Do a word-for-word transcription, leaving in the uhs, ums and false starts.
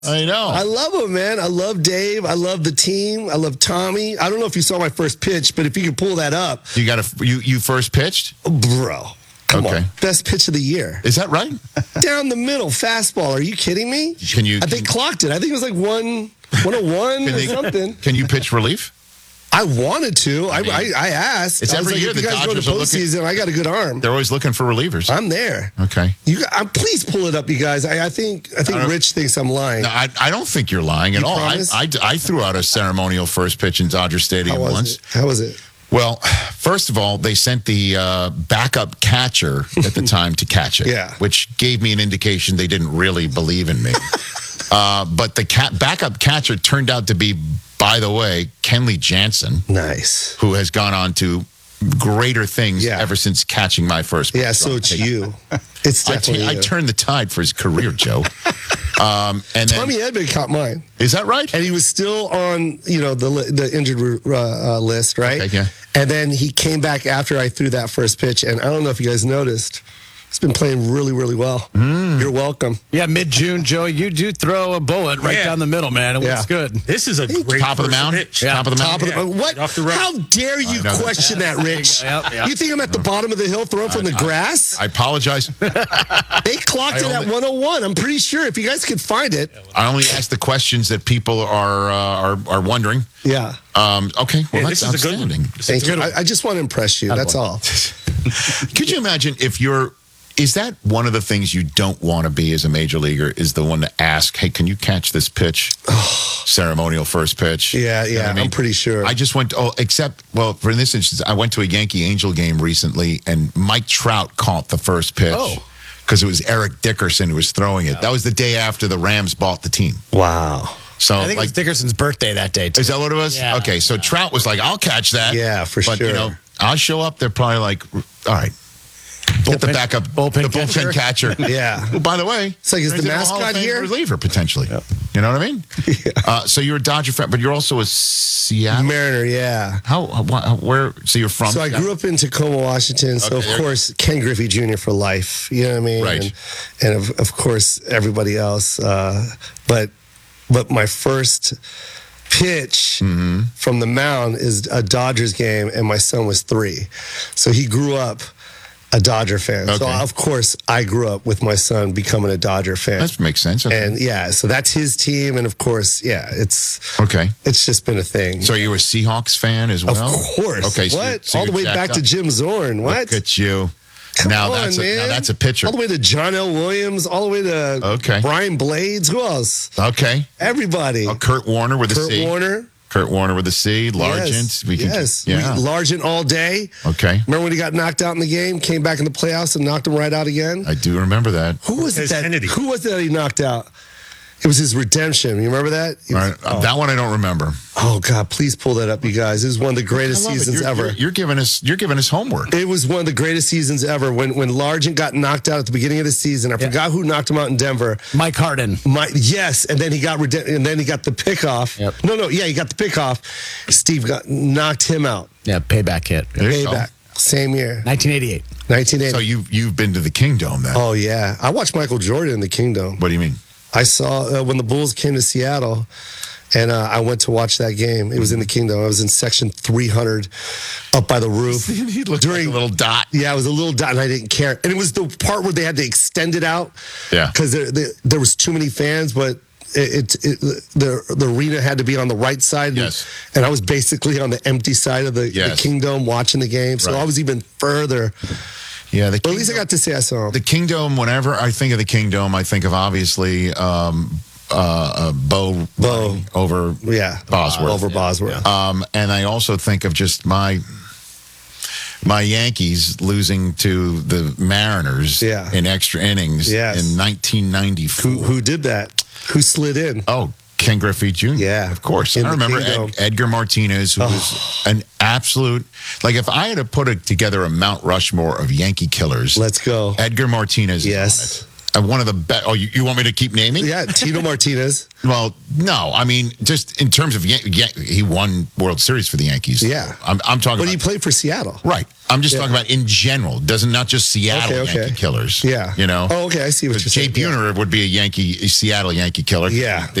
I know. I love him, man. I love Dave. I love the team. I love Tommy. I don't know if you saw my first pitch, but if you could pull that up. You got a you you first pitched? Bro. Come Okay. on. Best pitch of the year. Is that right? Down the middle, fastball. Are you kidding me? Can you? I think clocked it. I think it was like one, one oh one or they- something. Can you pitch relief? I wanted to. I, mean, I, I asked. it's I was every like, year if you the guys go to Dodgers are looking- postseason, I got a good arm. They're always looking for relievers. I'm there. Okay. You, I, please pull it up, you guys. I, I think I think I don't- Rich thinks I'm lying. No, I, I don't think you're lying at You all. I, promise? I, I threw out a ceremonial first pitch in Dodger Stadium How was once. it? How was it? Well, first of all, they sent the uh, backup catcher at the time to catch it, Yeah. which gave me an indication they didn't really believe in me. uh, but the cat, backup catcher turned out to be, by the way, Kenley Jansen, Nice. who has gone on to greater things Yeah. ever since catching my first. Yeah, pitch. so it's you. It's I, definitely t- I you. turned the tide for his career, Joe. um, and then, Tommy Edman caught mine, is that right? and he was still on, you know, the li- the injured uh, uh, list, right? Okay, yeah. And then he came back after I threw that first pitch, and I don't know if you guys noticed, he's been playing really, really well. Mm. You're welcome. Yeah, mid-June, Joe, you do throw a bullet right Yeah. down the middle, man. It Yeah. looks good. This is a great Top of the first mound? pitch. Yeah. Top of the Top of the, Yeah. what? Off the run. How dare you I know that. question that, Rich? Yep, yep. You think I'm at the bottom of the hill throwing from the grass? I apologize. They clocked I it at only- one oh one. I'm pretty sure. If you guys could find it. I only ask the questions that people are uh, are are wondering. Yeah. Um, okay, well Yeah, that's this is a good one. outstanding. This is a Thank you. good one. I, I just want to impress you. That's all. Could you imagine if you're? Is that one of the things you don't want to be as a major leaguer? Is the one to ask, "Hey, can you catch this pitch?" Ceremonial first pitch. Yeah, You know yeah. what I mean? I'm pretty sure. I just went. Oh, except well, for this instance, I went to a Yankee Angel game recently, and Mike Trout caught the first pitch. Oh. Because it was Eric Dickerson who was throwing it. That was the day after the Rams bought the team. Wow. So, I think it like, was Dickerson's birthday that day, too. is that what it was? Yeah. Okay, so Trout was like, "I'll catch that." Yeah, for but, sure. you know, I'll show up. They're probably like, "All right, get the Bullpen- backup, bullpen the bullpen catcher." Yeah. Well, by the way, It's like, is the he's a Hall of mascot Fame here? reliever potentially. You know what I mean? Uh, so you're a Dodger fan, but you're also a Seattle. Mariner, yeah. How, how? Where? So you're from? So I grew up in Tacoma, Washington. So, Okay, of there- course, Ken Griffey Junior for life. You know what I mean? Right. And, and of, of course, everybody else. Uh, but but my first pitch Mm-hmm. from the mound is a Dodgers game, and my son was three. So he grew up a Dodger fan. So, Okay. of course, I grew up with my son becoming a Dodger fan. That makes sense. Okay. And, yeah, so that's his team. And, of course, yeah, it's okay. it's just been a thing. So you're a Seahawks fan as Of well? course. Okay. So what? so All the you're way jacked back to up. Jim Zorn. What? Look at you. Come now on, that's a, man. now that's a pitcher. All the way to John L. Williams, all the way to Okay. Brian Blades. Who else? Okay. Everybody. Oh, Kurt Warner with a Kurt C. Warner. Kurt Warner with a C. Largent. Yes. We can, yes. Yeah. We, Largent all day. Okay. Remember when he got knocked out in the game, came back in the playoffs and knocked him right out again? I do remember that. Who was it Lopez that? Kennedy. Who was it that he knocked out? It was his redemption. You remember that? He All was- right. Uh, That one I don't remember. oh God! Please pull that up, you guys. This is one of the greatest I love it. seasons You're, ever. You're, you're giving us. You're giving us homework. It was one of the greatest seasons ever. When when Largent got knocked out at the beginning of the season, I forgot who knocked him out in Denver. Mike Harden. My, yes, and then he got rede- and then he got the pick off. Yep. No, no, yeah, he got the pick off. Steve got knocked him out. Yeah, payback hit. There you go. Payback. Same year, nineteen eighty-eight. nineteen eighty. So you've you've been to the Kingdome then? Oh yeah, I watched Michael Jordan in the Kingdom. What do you mean? I saw uh, when the Bulls came to Seattle, and uh, I went to watch that game. It was in the Kingdom. I was in section three hundred, up by the roof. He looked like a little dot. Yeah, it was a little dot, and I didn't care. And it was the part where they had to extend it out. Yeah. because there, there there was too many fans, but. It, it, it the the arena had to be on the right side, Yes. and I was basically on the empty side of the, Yes. the Kingdom watching the game. So Right. I was even further. Yeah. The But at least I Kingdome- got to say I saw him. the Kingdome. Whenever I think of the Kingdome, I think of obviously um, uh, uh, Bo, Bo. running over Yeah, Bosworth. over Bosworth. Um, and I also think of just my my Yankees losing to the Mariners Yeah. in extra innings Yes. in nineteen ninety-four. Who who did that? Who slid in? Oh, Ken Griffey Junior Yeah. of course. In I the remember Kingdom. Ed, Edgar Martinez, who was an absolute, like if I had to put a, together a Mount Rushmore of Yankee killers, Let's go. Edgar Martinez is Yes. on it. Uh, one of the best. Oh, you, you want me to keep naming? Yeah, Tito Martinez. Well, no. I mean, just in terms of Yan- Yan- he won World Series for the Yankees. Yeah. I'm, I'm talking But about. he played for Seattle. Right. I'm just Yeah. talking about in general. Doesn't not just Seattle Okay, okay. Yankee killers. Yeah. You know. Oh, okay. I see what But you're Jay saying. Yeah. Buhner would be a Yankee, a Seattle Yankee killer. Yeah.